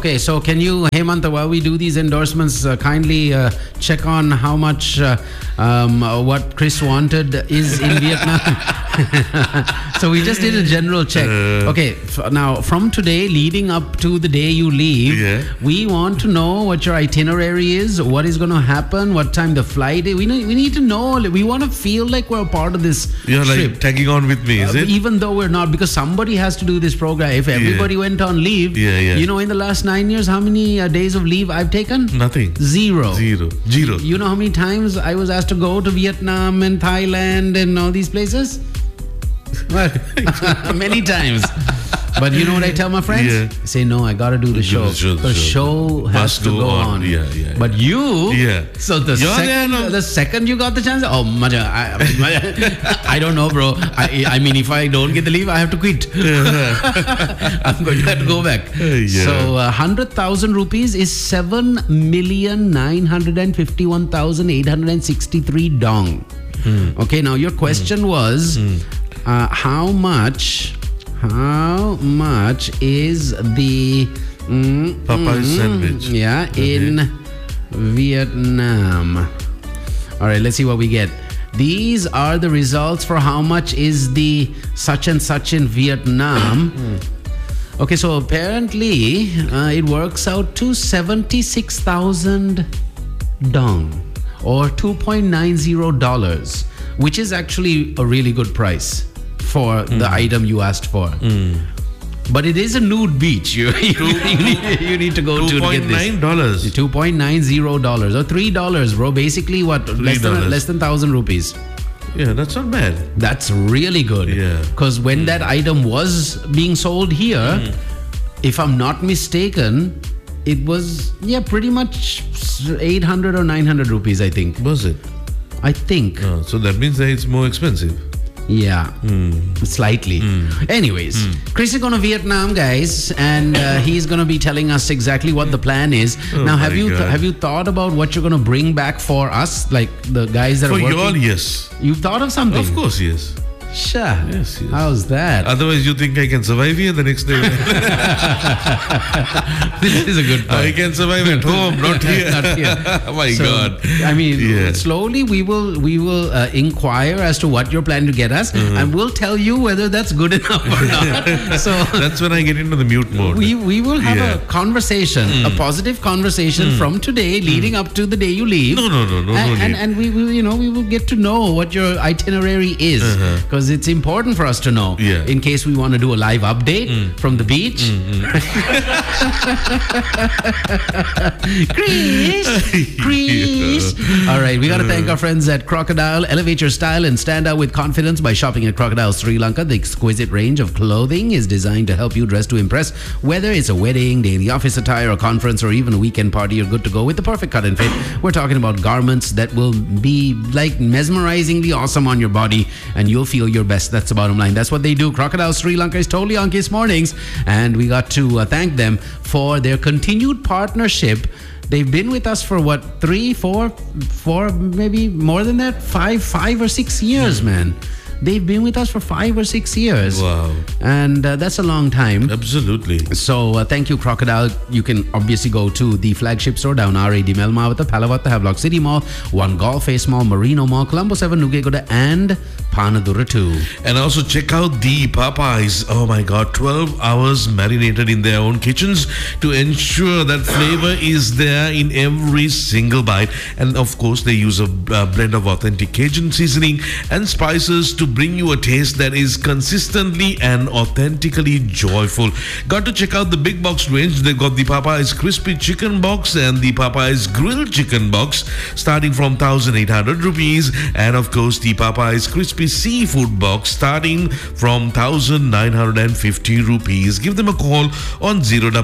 Okay, so can you, Hemanta, while we do these endorsements, kindly check on how much what Chris wanted is in Vietnam? So we just did a general check. Okay, now from today leading up to the day you leave, we want to know what your itinerary is, what is going to happen, what time the flight is. We need to know. We want to feel like we're a part of this trip. Like tagging on with me, is it? Even though we're not, because somebody has to do this program. If everybody went on leave, you know, in the last 9 years, how many days of leave I've taken? Nothing. Zero. You know how many times I was asked to go to Vietnam and Thailand and all these places? Well, many times. But you know what I tell my friends? I say, no, I got to do the show. The show has to go on. But you, so the second you got the chance, oh, Maja, I don't know, bro. I mean, if I don't get the leave, I have to quit. I'm going to have to go back. So 100,000 rupees is 7,951,863 dong. Okay, now your question was, how much is the Popeye sandwich? In Vietnam. All right, let's see what we get. These are the results for how much is the such and such in Vietnam. Okay, so apparently it works out to 76,000 dong or $2.90, which is actually a really good price for the item you asked for. But it is a nude beach. You need to go to get this. $2.90. $2.90 or $3, bro. Basically, what? Less than 1,000 rupees. Yeah, that's not bad. That's really good. Because when that item was being sold here, if I'm not mistaken, it was pretty much 800 or 900 rupees, I think. Was it? I think. Oh, so that means that it's more expensive. Yeah, slightly. Anyways, Chris is going to Vietnam, guys, and he's going to be telling us exactly what the plan is. Now, have you thought about what you're going to bring back for us, like the guys that are working? For you all, yes. You've thought of something? Of course, yes. Sure. Yes. How's that? Otherwise, you think I can survive here the next day? This is a good point. I can survive at home, not here. Not here. Oh my God. I mean, slowly we will inquire as to what you're planning to get us, and we'll tell you whether that's good enough or not. So that's when I get into the mute mode. We will have a conversation, a positive conversation from today, leading up to the day you leave. No. And we will get to know what your itinerary is, because it's important for us to know in case we want to do a live update from the beach. Chris. All right, we got to thank our friends at Crocodile. Elevate your style and stand out with confidence by shopping at Crocodile Sri Lanka. The exquisite range of clothing is designed to help you dress to impress. Whether it's a wedding, daily office attire, a conference, or even a weekend party, you're good to go with the perfect cut and fit. We're talking about garments that will be like mesmerizingly awesome on your body, and you'll feel your best. That's the bottom line. That's what they do. Crocodile Sri Lanka is totally on Kiss Mornings, and we got to thank them for their continued partnership. They've been with us for what, 3, 4, maybe more than that, 5 or 6 years, man. They've been with us for 5 or 6 years. Wow. And that's a long time. Absolutely. So thank you, Crocodile. You can obviously go to the flagship store down R.A.D. Melmavata, Palavatta, Havelock City Mall, One Golf Face Mall, Marino Mall, Colombo 7, Nugegoda, and Panadura 2. And also check out the Popeyes. Oh my God, 12 hours marinated in their own kitchens to ensure that flavor is there in every single bite. And of course, they use a blend of authentic Cajun seasoning and spices to bring you a taste that is consistently and authentically joyful. Got to check out the big box range. They've got the Popeyes Crispy Chicken Box and the Popeyes Grilled Chicken Box starting from 1,800 rupees. And of course, the Popeyes Crispy Seafood Box starting from 1,950 rupees. Give them a call on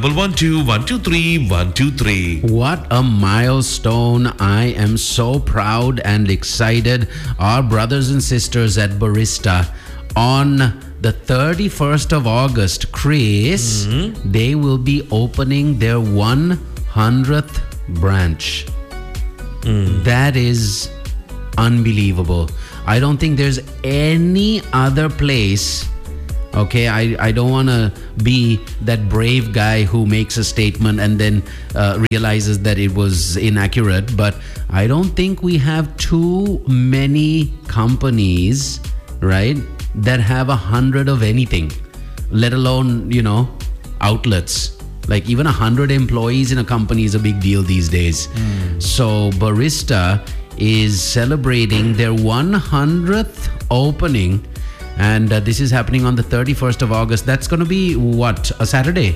0112-123-123. What a milestone. I am so proud and excited. Our brothers and sisters at Barista on the 31st of August, Chris, they will be opening their 100th branch. That is unbelievable. I don't think there's any other place Okay, I don't want to be that brave guy who makes a statement and then realizes that it was inaccurate. But I don't think we have too many companies, right, that have 100 of anything, let alone, outlets. Like even 100 employees in a company is a big deal these days. So Barista is celebrating their 100th opening. And this is happening on the 31st of August. That's going to be what? A Saturday?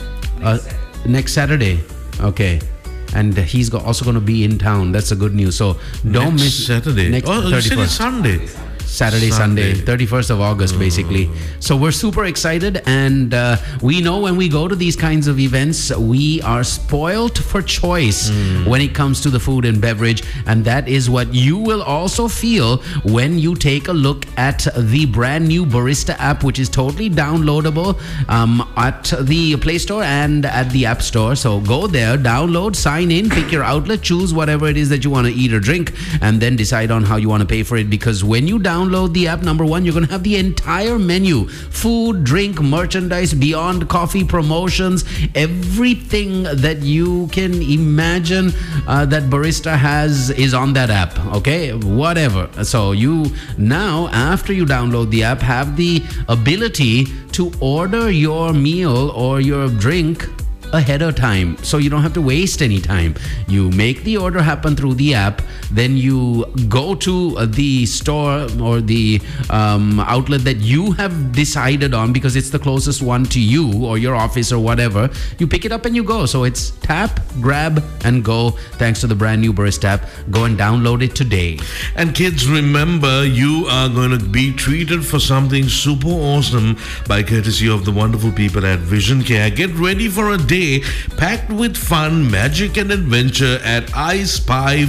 Next Saturday. Okay. And he's also going to be in town. That's a good news. So don't miss Saturday. Next 31st. You said it's Sunday. Saturday, Sunday, 31st of August, basically. So we're super excited, and we know when we go to these kinds of events, we are spoilt for choice when it comes to the food and beverage, and that is what you will also feel when you take a look at the brand new Barista app, which is totally downloadable at the Play Store and at the App Store. So go there, download, sign in, pick your outlet, choose whatever it is that you want to eat or drink, and then decide on how you want to pay for it, because when you download the app, number one, you're going to have the entire menu, food, drink, merchandise, beyond coffee, promotions, everything that you can imagine that Barista has is on that app. Okay, whatever. So you now, after you download the app, have the ability to order your meal or your drink ahead of time, so you don't have to waste any time. You make the order happen through the app, then you go to the store or the outlet that you have decided on, because it's the closest one to you or your office or whatever. You pick it up and you go. So it's tap, grab, and go, thanks to the brand new Barista app. Go and download it today. And kids, remember, you are going to be treated for something super awesome by courtesy of the wonderful people at Vision Care. Get ready for a day packed with fun, magic, and adventure at iSpy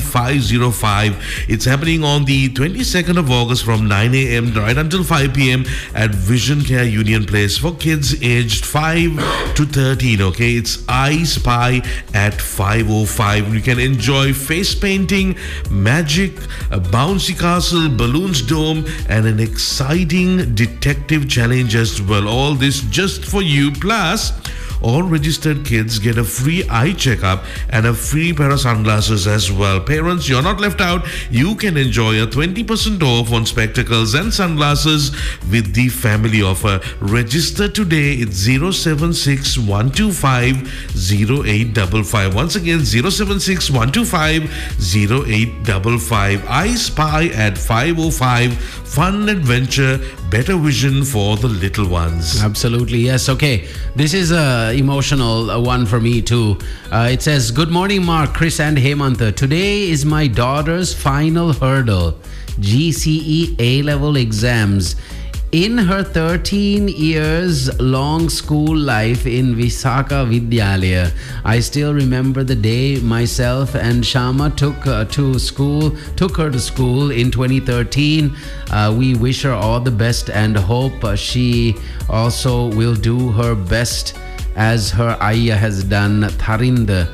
505. It's happening on the 22nd of August from 9 a.m. right until 5 p.m. at Vision Care Union Place for kids aged 5 to 13. Okay, it's iSpy at 505. You can enjoy face painting, magic, a bouncy castle, balloons dome, and an exciting detective challenge as well. All this just for you. Plus, all registered kids get a free eye checkup and a free pair of sunglasses as well. Parents, you're not left out. You can enjoy a 20% off on spectacles and sunglasses with the family offer. Register today. It's 076 125 0855. Once again, 076 125 0855. I Spy at 505. Fun adventure, better vision for the little ones. Absolutely, yes. Okay, this is a emotional one for me too. It says, good morning, Mark, Chris, and Hemantha. Today is my daughter's final hurdle, GCE A-level exams. In her 13 years long school life in Visakha Vidyalaya, I still remember the day myself and Shama took her to school in 2013. We wish her all the best and hope she also will do her best as her Ayya has done. Tharinda,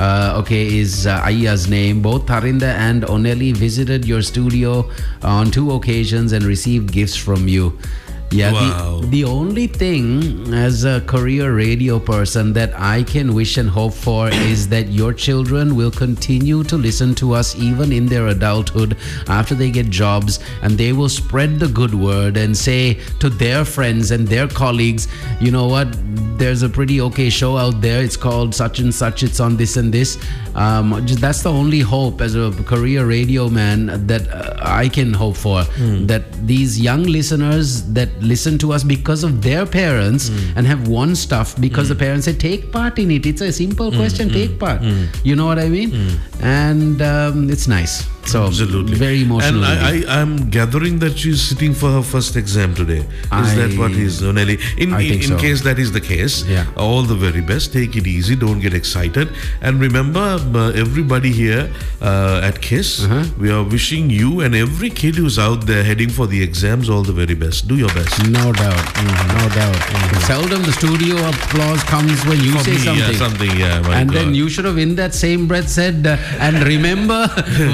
is Ayya's name. Both Tharinda and Oneli visited your studio on 2 occasions and received gifts from you. Yeah, wow. The only thing as a career radio person that I can wish and hope for is that your children will continue to listen to us even in their adulthood after they get jobs, and they will spread the good word and say to their friends and their colleagues, you know what, there's a pretty okay show out there, it's called such and such, it's on this and this. That's the only hope as a career radio man that I can hope for, that these young listeners that listen to us because of their parents and have won stuff because the parents say take part in it. It's a simple question, take part. You know what I mean? And it's nice. So absolutely, very emotional. And I'm gathering that she's sitting for her first exam today. Is that what is, Nelly? In case that is the case, all the very best. Take it easy. Don't get excited. And remember, everybody here at KISS, we are wishing you and every kid who's out there heading for the exams all the very best. Do your best. No doubt. No doubt. Seldom the studio applause comes when you say something. And then you should have in that same breath said, and remember, 100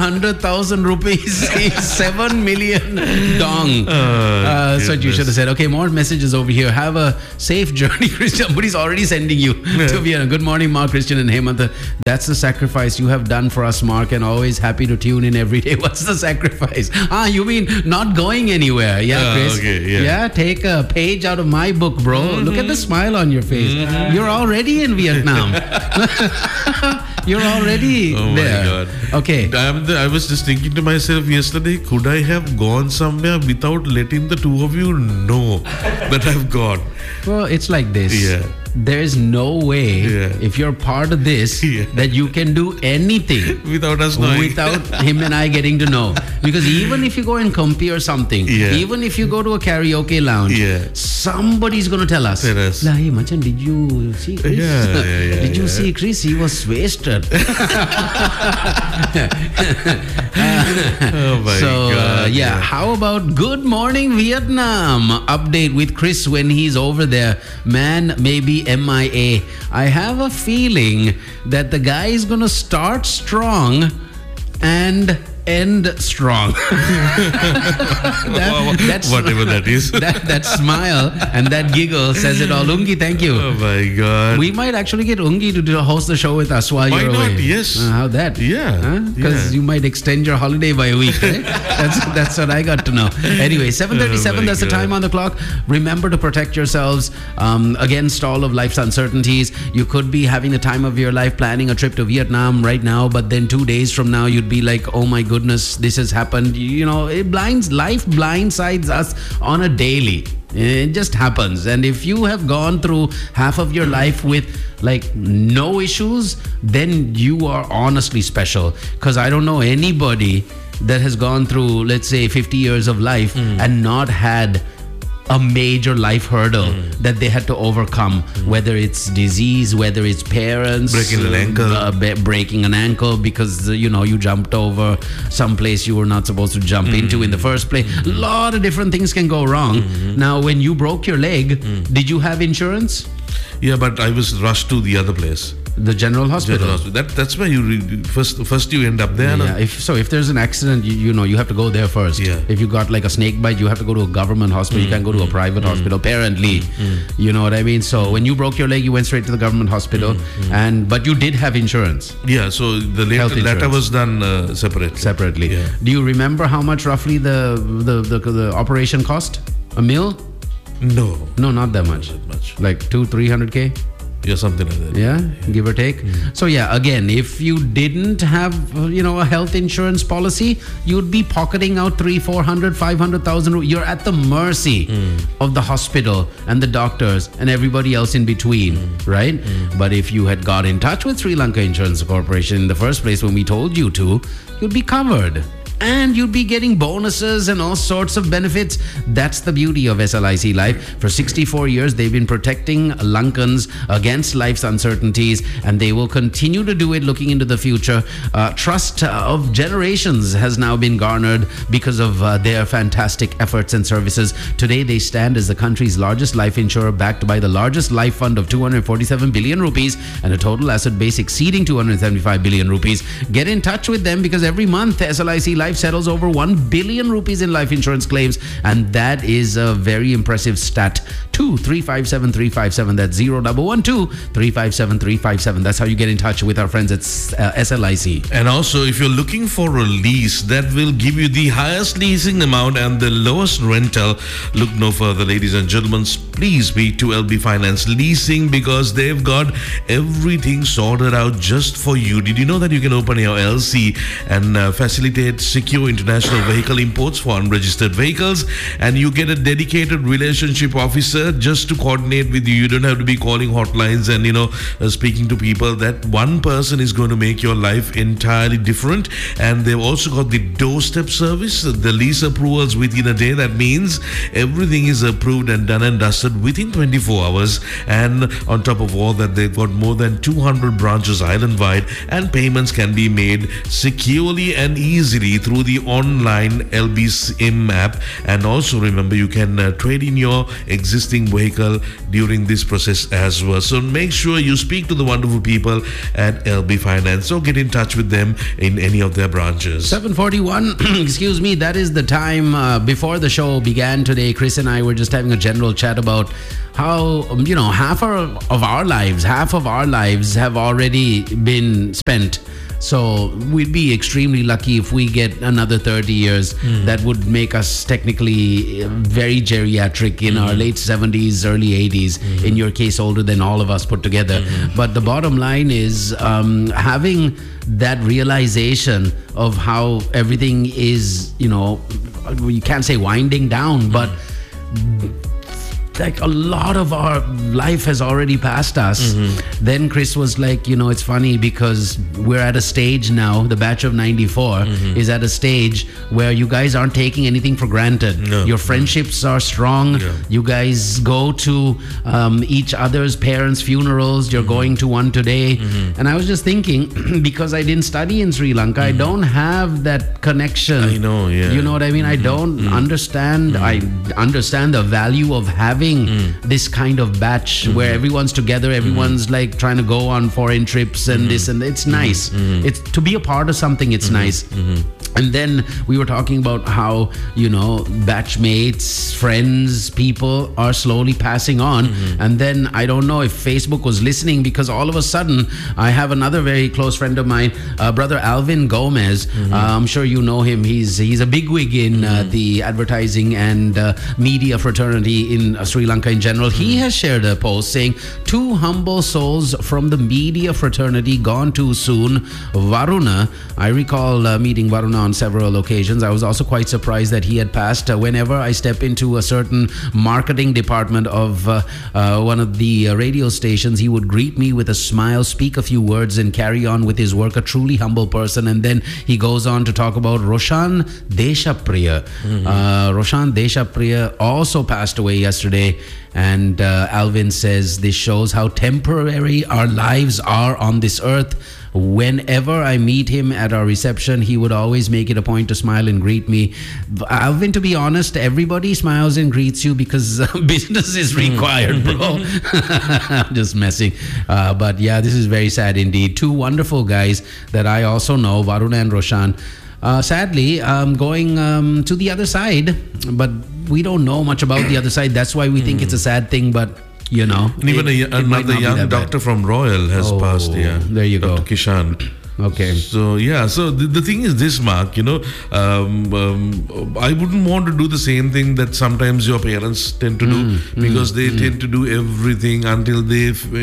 100,000 rupees is 7 million dong. So you should have said, okay, more messages over here. Have a safe journey, Christian. Somebody's already sending you to Vienna. Good morning, Mark, Christian, and Hemant. That's the sacrifice you have done for us, Mark, and always happy to tune in every day. What's the sacrifice? You mean not going anywhere? Yeah, Chris. Okay, yeah. Take a page out of my book, bro. Look at the smile on your face. You're already in Vietnam. You're already Oh there. my God. Okay. I was just thinking to myself yesterday, could I have gone somewhere without letting the two of you know that I've gone? Well, it's like this. Yeah. There's no way, if you're part of this, that you can do anything Without us knowing. without him and I getting to know. Because even if you go in Compi or something, even if you go to a karaoke lounge, somebody's going to tell us. "La, hey, Machan, did you see Chris? Did you see Chris? He was wasted." Oh my God. How about Good Morning Vietnam update with Chris when he's over there? Man, maybe MIA. I have a feeling that the guy is going to start strong and end strong. That's whatever that is. that smile and that giggle says it all. Ungi, thank you. Oh my God. We might actually get Ungi to host the show with us while Why you're not? away. Yes. How that? Yeah. Because you might extend your holiday by a week, right? That's what I got to know. Anyway, 7:37, that's the time on the clock. Remember to protect yourselves against all of life's uncertainties. You could be having the time of your life planning a trip to Vietnam right now, but then 2 days from now, you'd be like, oh my goodness, this has happened. Life blindsides us on a daily. It just happens. And if you have gone through half of your life with like no issues, then you are honestly special. Because I don't know anybody that has gone through, let's say, 50 years of life and not had a major life hurdle that they had to overcome, whether it's disease, whether it's parents breaking an ankle, breaking an ankle because you jumped over some place you were not supposed to jump into in the first place. A lot of different things can go wrong. Now, when you broke your leg, did you have insurance? Yeah, but I was rushed to the other place. The general hospital. That's where you first you end up there. Yeah. If there's an accident, you have to go there first. Yeah. If you got like a snake bite, you have to go to a government hospital. You can't go to a private hospital. Apparently, you know what I mean. So when you broke your leg, you went straight to the government hospital, but you did have insurance. Yeah. So the latter was done separately. Yeah. Do you remember how much roughly the operation cost? $1 million? No, not that much. Not that much. Like 200-300K. Yeah, something like that. Yeah, give or take. So again, if you didn't have a health insurance policy, you'd be pocketing out 300,000, 400,000, 500,000. You're at the mercy of the hospital and the doctors and everybody else in between, right? But if you had got in touch with Sri Lanka Insurance Corporation in the first place when we told you to, you'd be covered. And you'd be getting bonuses and all sorts of benefits. That's the beauty of SLIC Life. For 64 years, they've been protecting Lankans against life's uncertainties, and they will continue to do it looking into the future. Trust of generations has now been garnered because of their fantastic efforts and services. Today, they stand as the country's largest life insurer, backed by the largest life fund of 247 billion rupees and a total asset base exceeding 275 billion rupees. Get in touch with them because every month, SLIC Life settles over 1 billion rupees in life insurance claims, and that is a very impressive stat. 357 that's 0112 357 That's how you get in touch with our friends at SLIC. And also, if you're looking for a lease that will give you the highest leasing amount and the lowest rental, look no further, ladies and gentlemen. Please speak to LB Finance Leasing because they've got everything sorted out just for you. Did you know that you can open your LC and facilitate secure international vehicle imports for unregistered vehicles, and you get a dedicated relationship officer just to coordinate with you. You don't have to be calling hotlines and speaking to people. That one person is going to make your life entirely different. And they've also got the doorstep service, the lease approvals within a day. That means everything is approved and done and dusted answered within 24 hours. And on top of all that, they've got more than 200 branches island-wide, and payments can be made securely and easily through the online LB SIM app. And also remember, you can trade in your existing vehicle during this process as well. So make sure you speak to the wonderful people at LB Finance or get in touch with them in any of their branches. 7:41, excuse me, that is the time. Before the show began today, Chris and I were just having a general chat about how, half of our lives have already been spent. So we'd be extremely lucky if we get another 30 years. That would make us technically very geriatric in our late 70s, early 80s. In your case, older than all of us put together. But the bottom line is having that realization of how everything is, you can't say winding down, but like a lot of our life has already passed us. Then Chris was like, it's funny because we're at a stage now, the batch of 94 is at a stage where you guys aren't taking anything for granted. Your friendships are strong. You guys go to each other's parents' funerals. You're going to one today. And I was just thinking, because I didn't study in Sri Lanka, I don't have that connection. I know, yeah. You know what I mean? I don't understand. I understand the value of having this kind of batch where everyone's together, everyone's like trying to go on foreign trips and this, and it's nice. It's to be a part of something. It's nice. And then we were talking about how, batchmates, friends, people are slowly passing on. And then I don't know if Facebook was listening, because all of a sudden I have another very close friend of mine, brother Alvin Gomez. I'm sure you know him. He's a bigwig in the advertising and media fraternity in Sri Lanka in general. He has shared a post saying, 2 humble souls from the media fraternity gone too soon. Varuna, I recall meeting Varuna on several occasions. I was also quite surprised that he had passed. Whenever I step into a certain marketing department of one of the radio stations, he would greet me with a smile, speak a few words, and carry on with his work. A truly humble person. And then he goes on to talk about Roshan Deshapriya. Roshan Deshapriya also passed away yesterday. And Alvin says, this shows how temporary our lives are on this earth. Whenever I meet him at our reception, he would always make it a point to smile and greet me. Alvin, to be honest, everybody smiles and greets you because business is required, bro. I'm just messing. But yeah, this is very sad indeed. 2 wonderful guys that I also know, Varuna and Roshan. Sadly, going to the other side, but we don't know much about the other side. That's why we think it's a sad thing, but and even another young doctor from Royal has passed. There you go, Dr. Kishan. Okay. So the thing is this, Mark, I wouldn't want to do the same thing that sometimes your parents tend to do, because they tend to do everything until they,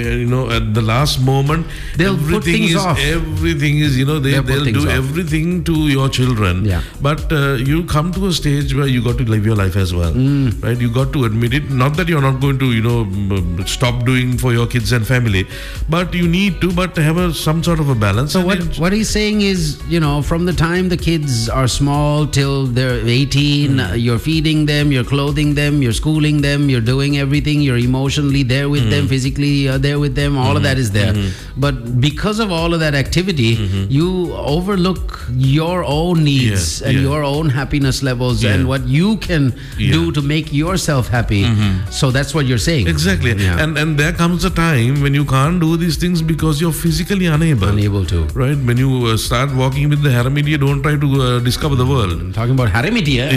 at the last moment, they'll put things off. Everything is, they'll do everything to your children. Yeah. But you come to a stage where you got to live your life as well, right? You got to admit it. Not that you're not going to, stop doing for your kids and family, but you need to, but have some sort of a balance. So what he's saying is, from the time the kids are small till they're 18, you're feeding them, you're clothing them, you're schooling them, you're doing everything, you're emotionally there with them, physically there with them, all of that is there. But because of all of that activity, you overlook your own needs and your own happiness levels and what you can do to make yourself happy. So that's what you're saying. Exactly. And there comes a time when you can't do these things because you're physically unable to. Right? When you start walking with the Haramidia, don't try to discover the world. I'm talking about Haramidia.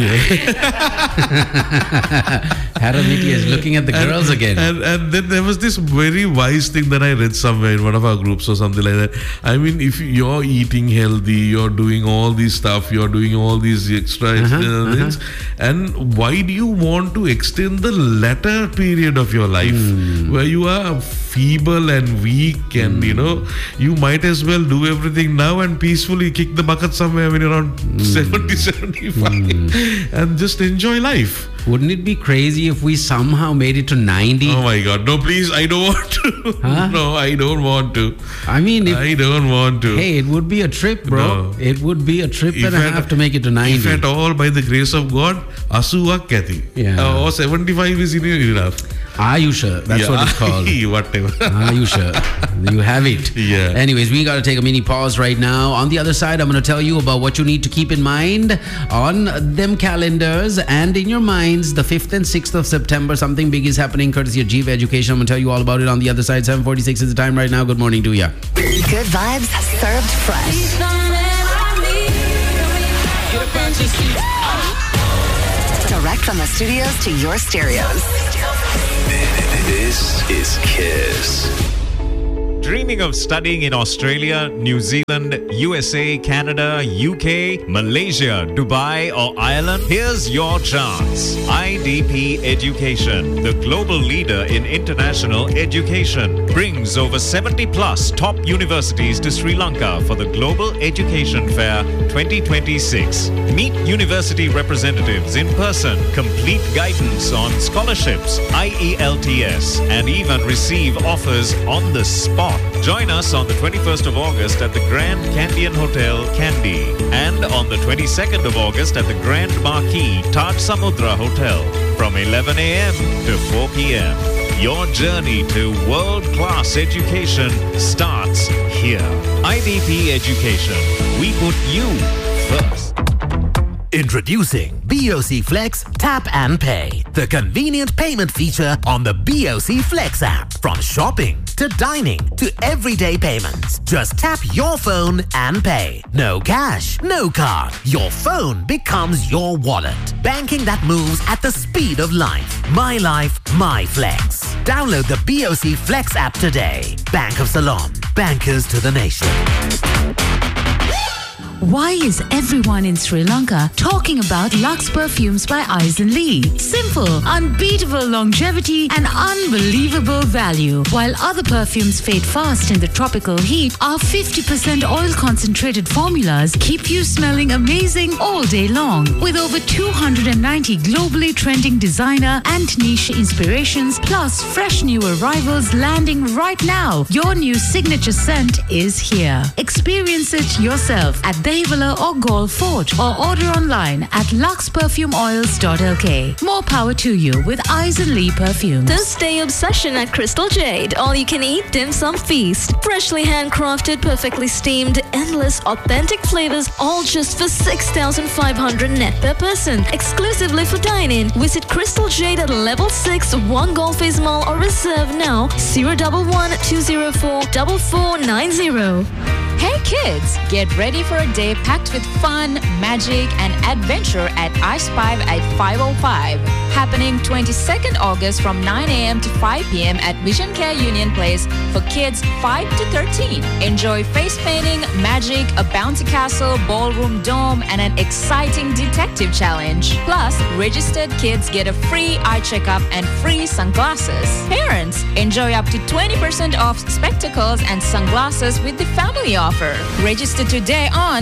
Haramidia is looking at the girls again. And then there was this very wise thing that I read somewhere in one of our groups or something like that. I mean, if you're eating healthy, you're doing all this stuff, you're doing all these extra things, and why do you want to extend the latter period of your life where you are feeble and weak and you might as well do everything now and peacefully kick the bucket somewhere when you're around 70, 75 and just enjoy life. Wouldn't it be crazy if we somehow made it to 90? Oh my God. No, please, I don't want to. No, I don't want to. I mean, I don't want to. Hey, it would be a trip, bro. No. It would be a trip and a half to make it to 90. If at all, by the grace of God, Asuwa Kathy. Or 75 is enough. Ayusha, that's what it's called. Whatever. Ayusha, you have it. Yeah. Anyways, we got to take a mini pause right now. On the other side, I'm going to tell you about what you need to keep in mind on them calendars and in your minds. The 5th and 6th of September, something big is happening courtesy of Jeeva Education. I'm going to tell you all about it on the other side. 7:46 is the time right now. Good morning to you. Good vibes served fresh. Direct from the studios to your stereos. This is Kiss. Dreaming of studying in Australia, New Zealand, USA, Canada, UK, Malaysia, Dubai, or Ireland? Here's your chance. IDP Education, the global leader in international education, brings over 70 plus top universities to Sri Lanka for the Global Education Fair 2026. Meet university representatives in person, complete guidance on scholarships, IELTS, and even receive offers on the spot. Join us on the 21st of August at the Grand Candian Hotel, Kandy, and on the 22nd of August at the Grand Marquis Taj Samudra Hotel from 11 a.m. to 4 p.m. Your journey to world-class education starts here. IDP Education. We put you first. Introducing BOC Flex Tap and Pay, the convenient payment feature on the BOC Flex app. From shopping to dining to everyday payments, just tap your phone and pay. No cash, no card. Your phone becomes your wallet. Banking that moves at the speed of life. My life, my flex. Download the BOC Flex app today. Bank of Ceylon. Bankers to the nation. Why is everyone in Sri Lanka talking about Lux perfumes by Eisen Lee? Simple, unbeatable longevity and unbelievable value. While other perfumes fade fast in the tropical heat, our 50% oil concentrated formulas keep you smelling amazing all day long. With over 290 globally trending designer and niche inspirations, plus fresh new arrivals landing right now, your new signature scent is here. Experience it yourself at Dehivala or Galle Fort, or order online at luxperfumeoils.lk. More power to you with Eisen Lee perfumes. Thursday obsession at Crystal Jade. All you can eat dim sum feast. Freshly handcrafted, perfectly steamed, endless authentic flavors, all just for 6,500 net per person. Exclusively for dine-in. Visit Crystal Jade at level 6, 1 Golface Mall, or reserve now 011 204 4490. Hey kids, get ready for a day packed with fun, magic and adventure at Ice 5 at 505. Happening 22nd August from 9 a.m. to 5 p.m. at Vision Care Union Place for kids 5 to 13. Enjoy face painting, magic, a bouncy castle, ballroom dome and an exciting detective challenge. Plus, registered kids get a free eye checkup and free sunglasses. Parents, enjoy up to 20% off spectacles and sunglasses with the family offer. Register today on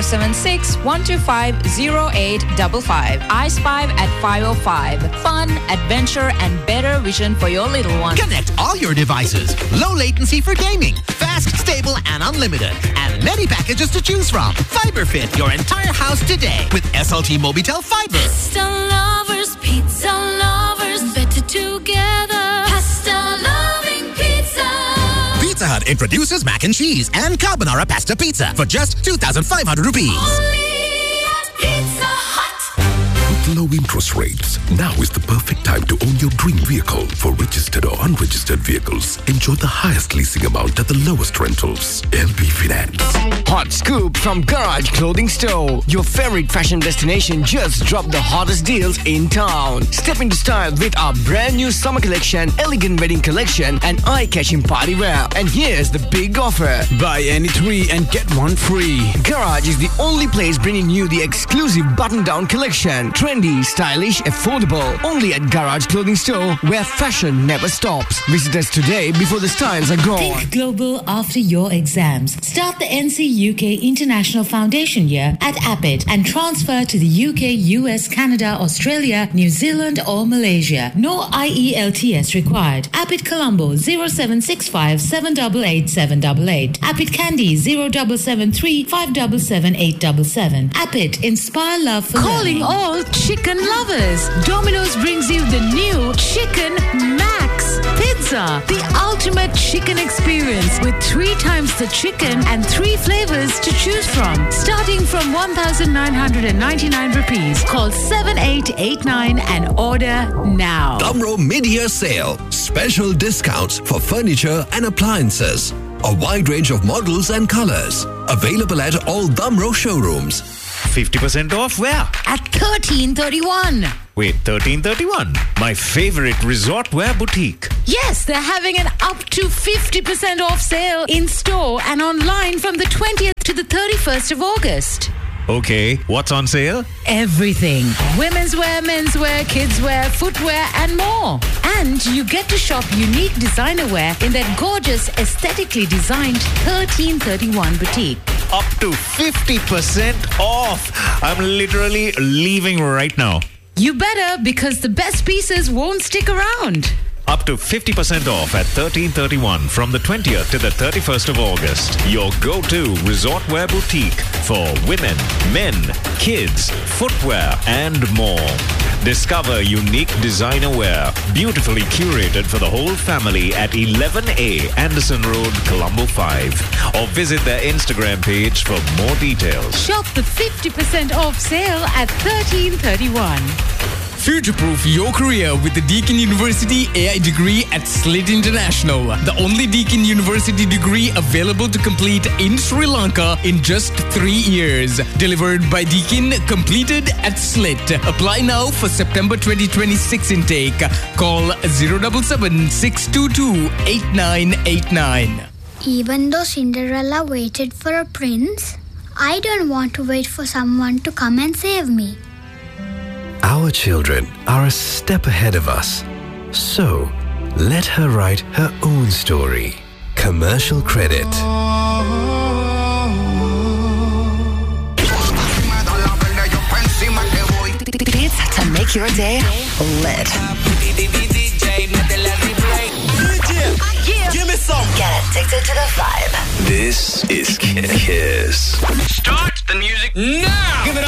076-125-0855. Ice 5 at 505. Fun, adventure, and better vision for your little one. Connect all your devices. Low latency for gaming. Fast, stable, and unlimited. And many packages to choose from. FiberFit your entire house today with SLT Mobitel Fiber. Pasta lovers, pizza lovers, better together. Pasta loving pizza. Pizza Hut introduces mac and cheese and carbonara pasta pizza for just 2,500 rupees. Only at Pizza Hut. With low interest rates, now is the perfect time to own your dream vehicle. For registered or unregistered vehicles, enjoy the highest leasing amount at the lowest rentals. LB Finance. Hot scoop from Garage Clothing Store. Your favorite fashion destination just dropped the hottest deals in town. Step into style with our brand new summer collection, elegant wedding collection, and eye-catching party wear. And here's the big offer. Buy any 3 and get 1 free. Garage is the only place bringing you the exclusive button-down collection. Trendy, stylish, affordable. Only at Garage Clothing Store, where fashion never stops. Visit us today before the styles are gone. Think global after your exams. Start the NC UK International Foundation year at Appit and transfer to the UK, US, Canada, Australia, New Zealand or Malaysia. No IELTS required. Appit Colombo 0765 788 788. Appit Kandy 0773 577 877. Appit, inspire love for Calling learning. all chicken chicken lovers. Domino's brings you the new Chicken Max Pizza, the ultimate chicken experience with 3 times the chicken and 3 flavors to choose from. Starting from 1,999 rupees. Call 7889 and order now. Damro Mid-Year Sale. Special discounts for furniture and appliances. A wide range of models and colors. Available at all Damro showrooms. 50% off where? At 1331. Wait, 1331? My favorite resort wear boutique. Yes, they're having an up to 50% off sale in store and online from the 20th to the 31st of August. Okay, what's on sale? Everything. Women's wear, men's wear, kids wear, footwear and more. And you get to shop unique designer wear in that gorgeous, aesthetically designed 1331 boutique. Up to 50% off. I'm literally leaving right now. You better, because the best pieces won't stick around. Up to 50% off at 1331 from the 20th to the 31st of August. Your go-to resort wear boutique for women, men, kids, footwear and more. Discover unique designer wear, beautifully curated for the whole family at 11A Anderson Road, Colombo 5. Or visit their Instagram page for more details. Shop the 50% off sale at 1331. Future-proof your career with the Deakin University AI degree at SLIT International. The only Deakin University degree available to complete in Sri Lanka in just 3 years. Delivered by Deakin, completed at SLIT. Apply now for September 2026 intake. Call 077 622 8989. Even though Cinderella waited for a prince, I don't want to wait for someone to come and save me. Our children are a step ahead of us. So, let her write her own story. Commercial credit. Beats to make your day lit. Give me some. Get addicted to the vibe. This is Kiss. Start the music now. Give it